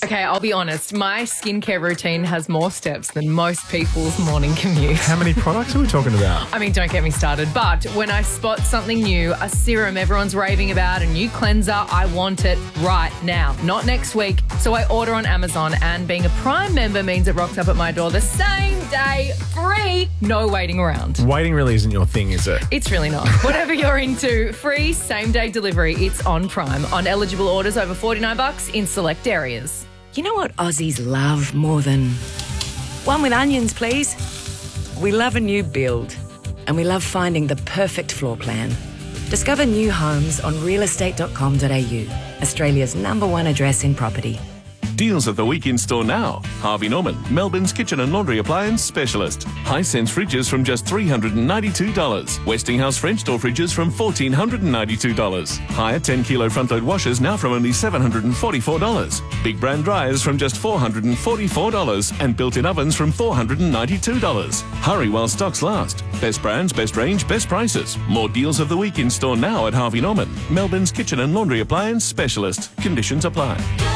Okay, I'll be honest. My skincare routine has more steps than most people's morning commute. How many products are we talking about? I mean, don't get me started. But when I spot something new, a serum everyone's raving about, a new cleanser, I want it right now, not next week. So I order on Amazon, and being a Prime member means it rocks up at my door the same day, free, no waiting around. Waiting really isn't your thing, is it? It's really not. Whatever you're into, free same-day delivery. It's on Prime. On eligible orders over $49 in select areas. You know what Aussies love more than... One with onions, please. We love a new build, and we love finding the perfect floor plan. Discover new homes on realestate.com.au, Australia's #1 address in property. Deals of the week in store now. Harvey Norman, Melbourne's kitchen and laundry appliance specialist. Hisense fridges from just $392. Westinghouse French door fridges from $1,492. Hire 10 kilo front load washers now from only $744. Big brand dryers from just $444. And built-in ovens from $492. Hurry while stocks last. Best brands, best range, best prices. More deals of the week in store now at Harvey Norman, Melbourne's kitchen and laundry appliance specialist. Conditions apply.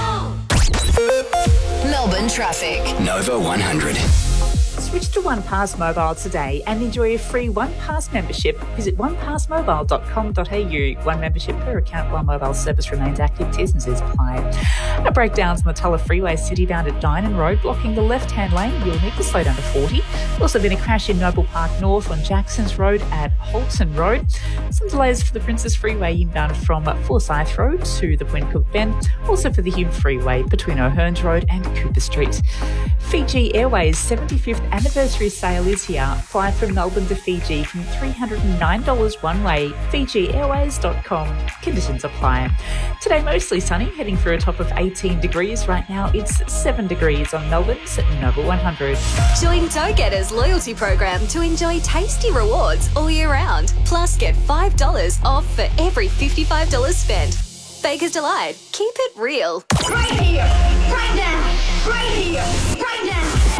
Melbourne traffic. Nova 100. Switch to OnePass Mobile today and enjoy a free OnePass membership. Visit onepassmobile.com.au. One membership per account while mobile service remains active. T's and C's apply. Breakdowns on the Tulla Freeway citybound at Dynon Road, blocking the left-hand lane. You'll need to slow down to 40. Also been a crash in Noble Park North on Jacksons Road at Holton Road. Some delays for the Princess Freeway inbound from Forsyth Road to the Wyncook Bend. Also for the Hume Freeway between O'Hearns Road and Cooper Street. Fiji Airways 75th anniversary sale is here. Fly from Melbourne to Fiji from $309 one way. FijiAirways.com. Conditions apply. Today mostly sunny, heading for a top of 18 degrees. Right now it's 7 degrees on Melbourne's Nova 100. Join Go Getters loyalty program to enjoy tasty rewards all year round. Plus, get $5 off for every $55 spent. Baker's Delight. Keep it real. Right here, right now, right here, right now.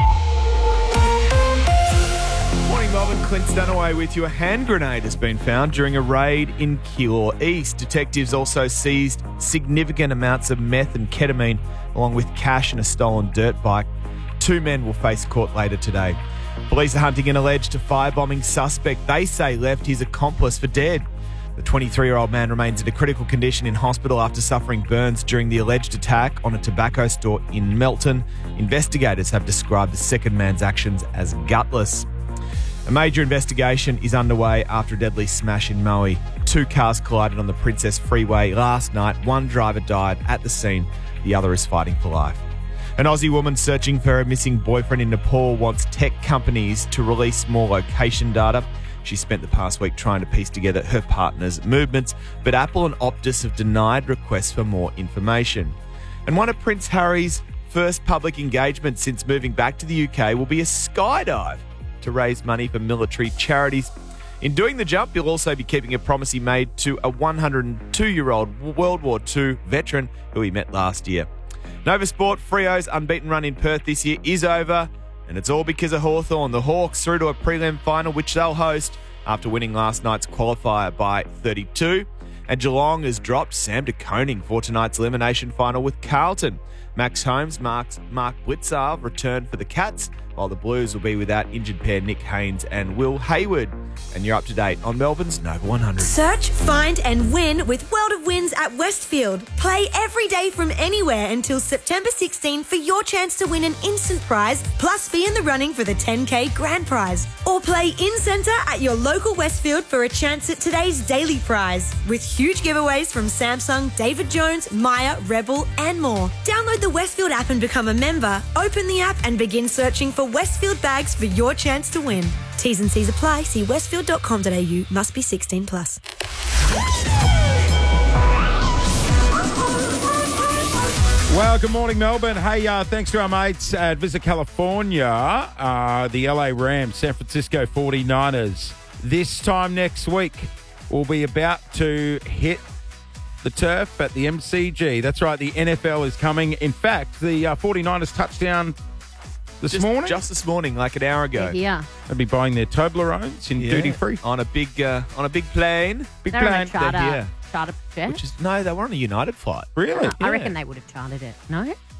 Morning, Melbourne. Clint Stanaway with you. A hand grenade has been found during a raid in Keilor East. Detectives also seized significant amounts of meth and ketamine, along with cash and a stolen dirt bike. 2 men will face court later today. Police are hunting an alleged firebombing suspect they say left his accomplice for dead. The 23-year-old man remains in a critical condition in hospital after suffering burns during the alleged attack on a tobacco store in Melton. Investigators have described the second man's actions as gutless. A major investigation is underway after a deadly smash in Maui. 2 cars collided on the Princess Freeway last night. 1 driver died at the scene. The other is fighting for life. An Aussie woman searching for her missing boyfriend in Nepal wants tech companies to release more location data. She spent the past week trying to piece together her partner's movements, but Apple and Optus have denied requests for more information. And one of Prince Harry's first public engagements since moving back to the UK will be a skydive to raise money for military charities. In doing the jump, he'll also be keeping a promise he made to a 102-year-old World War II veteran who he met last year. Nova Sport, Freo's unbeaten run in Perth this year is over, and it's all because of Hawthorn. The Hawks through to a prelim final, which they'll host after winning last night's qualifier by 32. And Geelong has dropped Sam de Koning for tonight's elimination final with Carlton. Max Holmes, Mark Blitzar returned for the Cats, while the Blues will be without injured pair Nick Haynes and Will Hayward. And you're up to date on Melbourne's Nova 100. Search, find and win with World of Wins at Westfield. Play every day from anywhere until September 16 for your chance to win an instant prize, plus be in the running for the 10K grand prize. Or play in-centre at your local Westfield for a chance at today's daily prize, with huge giveaways from Samsung, David Jones, Maya, Rebel and more. Download the Westfield app and become a member. Open the app and begin searching for Westfield bags for your chance to win. T's and C's apply. See westfield.com.au. Must be 18 plus. Well, good morning, Melbourne. Hey, thanks to our mates at Visit California, the LA Rams, San Francisco 49ers. This time next week, we'll be about to hit the turf at the MCG. That's right, the NFL is coming. In fact, the 49ers touchdown this morning? Just this morning, like an hour ago. Yeah. They'll be buying their Toblerones in duty free. On a big plane. Big They're plane. on a charter jet. No, they were on a United flight. Really? I reckon they would have chartered it. No?